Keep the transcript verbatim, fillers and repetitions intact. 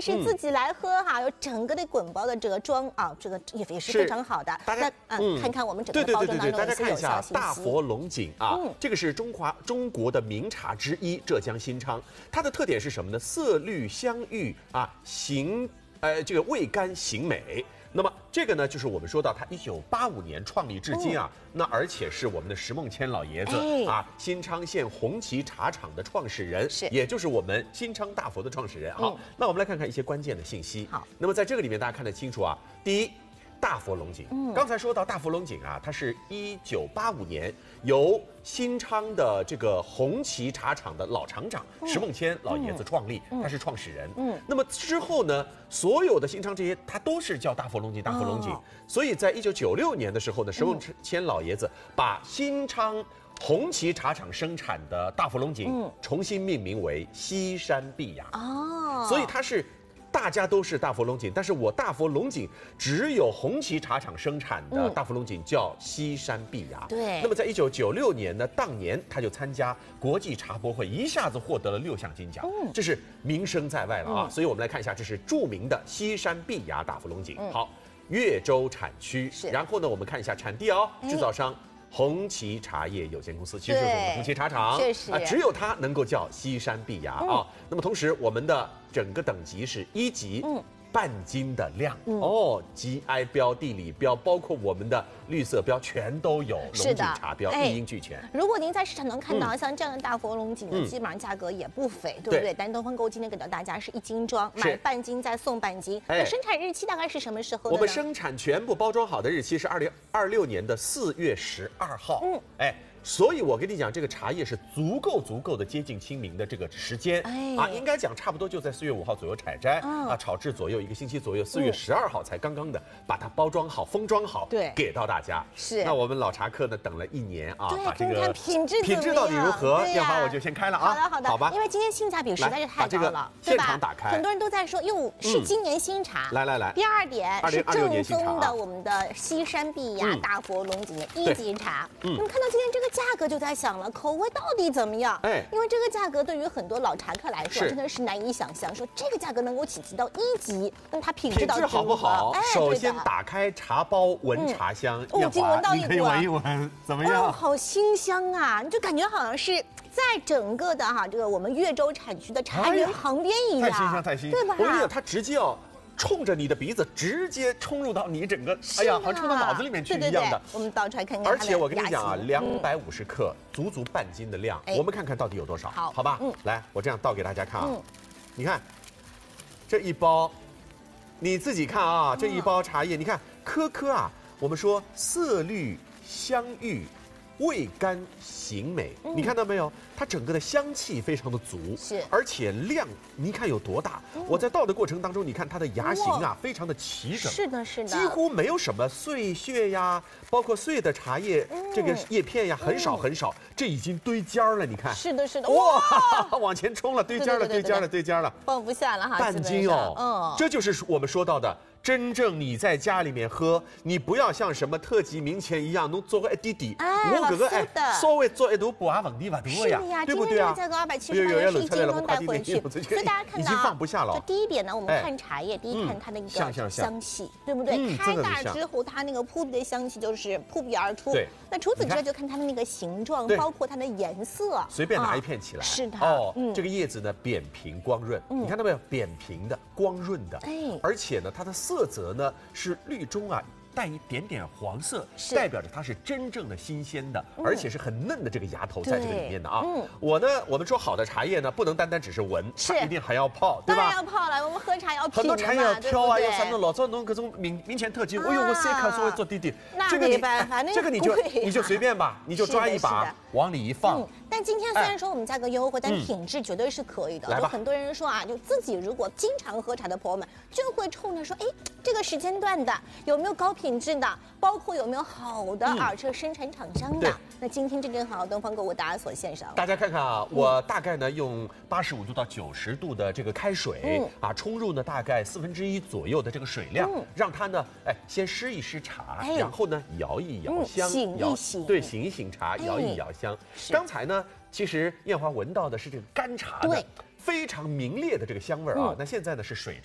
是自己来喝哈，有整个的滚包的这个装啊，这个也也是非常好的。 大家嗯，看看我们整个包装当中的一些有效信息。 大佛龙井啊，这个是中华中国的名茶之一，浙江新昌。它的特点是什么呢？色绿香郁啊，形呃这个味甘形美。那么这个呢，就是我们说到他一九八五年创立至今啊，那而且是我们的石梦谦老爷子啊，新昌县红旗茶厂的创始人， 是， 也就是我们新昌大佛的创始人。好，那我们来看看一些关键的信息。 好， 那么在这个里面大家看得清楚啊，第一。大佛龙井，嗯，刚才说到大佛龙井啊，它是一九八五年由新昌的这个红旗茶厂的老厂长、嗯、石梦谦老爷子创立，嗯、他是创始人。嗯，那么之后呢，所有的新昌这些，他都是叫大佛龙井，大佛龙井。哦、所以在一九九六年的时候呢，石梦谦老爷子把新昌红旗茶厂生产的大佛龙井重新命名为西山碧雅。哦，所以它是。大家都是大佛龙井，但是我大佛龙井只有红旗茶厂生产的大佛龙井叫西山碧雅。 对。 那么在一九九六年呢，当年他就参加国际茶博会，一下子获得了六项金奖，嗯、这是名声在外了啊。嗯、所以我们来看一下，这是著名的西山碧雅大佛龙井。嗯、好，越州产区。是。然后呢，我们看一下产地哦，制造商。红旗茶叶有限公司其实就是我们的红旗茶厂， 确实啊，只有它能够叫西山碧雅啊。嗯、那么同时，我们的整个等级是一级，嗯，半斤的量、嗯、哦 ，G I 标、地理标，包括我们的绿色标，全都有龙井茶标，一应俱全。 如果您在市场能看到、嗯、像这样的大佛龙井呢，嗯、基本上价格也不菲，对不对？对，但东方购今天给到大家是一斤装，买半斤再送半斤。那生产日期大概是什么时候呢？ 我们生产全部包装好的日期是二零二六年的四月十二号。嗯，哎。所以，我跟你讲，这个茶叶是足够足够的接近清明的这个时间，哎、啊，应该讲差不多就在四月五号左右采摘，哦、啊，炒制左右一个星期左右，四月十二号才刚刚的把它包装好、封装好， 对， 给到大家。 是。 那我们老茶客呢，等了一年啊，把这个品质品质到底如何？燕华我就先开了啊。 好的，好的， 好吧。 因为今天性价比实在是太高了， 现场打开， 很多人都在说，哟，是今年新茶。 来来来。 第二点是正宗的我们的西山碧雅大佛龙井的一级茶。嗯。那么看到今天这个价格，就在想。口味到底怎么样？哎，因为这个价格对于很多老茶客来说真的是难以想象，说这个价格能够起级到一级，那它品质到底好不好？ 哎， 首先打开茶包，闻茶香， 哦，已经闻到一股， 你可以闻一闻，怎么样？ 哦，好清香啊！你就感觉好像是在整个的哈这个我们越州产区的茶园旁边一样， 太清香，太清香， 对吧？ 我跟你讲，它直接哦。冲着你的鼻子直接冲入到你整个，哎呀，好像冲到脑子里面去一样的。 我们倒出来看看。 而且我跟你讲啊，两百五十克，足足半斤的量，我们看看到底有多少。 好， 好吧，来，我这样倒给大家看啊。你看，这一包，你自己看啊，这一包茶叶，你看颗颗啊，我们说色绿香郁。味甘形美，嗯、你看到没有？它整个的香气非常的足， 是， 而且量，你看有多大？嗯、我在倒的过程当中，你看它的芽形啊，非常的齐整， 是的，是的， 几乎没有什么碎屑呀，包括碎的茶叶，嗯、这个叶片呀，很少很少，嗯、这已经堆尖儿了，你看， 是的，是的， 哇，往前冲了，堆尖了，堆尖了，堆尖了， 放不下了哈， 半斤哦，嗯，这就是我们说到的。真正你在家里面喝，你不要像什么特级名钱一样，能做个一滴滴。 哎， 我这个哎， 稍微做一度不啊问题不多呀，对不对啊？ 价格二百七十八元是一斤装带回去，所以大家看到已经放不下了。 就第一点呢，我们看茶叶，第一看它那个香气，对不对？开大之后，它那个扑鼻的香气就是扑鼻而出。 对。 那除此之外，就看它的那个形状，包括它的颜色。 随便拿一片起来。 是的。 哦，这个叶子呢扁平光润，你看到没有？扁平的、光润的。哎。而且呢，它的色泽呢。是绿中啊，带一点点黄色，代表着它是真正的新鲜的，嗯、而且是很嫩的这个芽头在这个里面的啊。嗯、我呢，我们说好的茶叶呢，不能单单只是闻，它一定还要泡，对吧？ 当然要泡了，我们喝茶要品很多茶叶要挑啊，要三种老早弄各种名名前特级，哎呦，我三克稍微做滴滴， 这个没办法， 这个你就你就随便吧，你就抓一把往里一放。 但今天虽然说我们价格优惠，但品质绝对是可以的。有很多人说啊，就自己如果经常喝茶的朋友们，就会冲着说，哎，这个时间段的有没有高品质的，包括有没有好的啊，这个生产厂商的。那今天这正好东方购为大家所献上。 大家看看啊，我大概呢用八十五度到九十度的这个开水啊，冲入呢大概四分之一左右的这个水量，让它呢，哎，先湿一湿茶，然后呢摇一摇香， 醒一醒， 对，醒一醒茶，摇一摇香。刚才呢。其实燕华闻到的是这个干茶的非常明烈的这个香味儿啊，那现在呢是水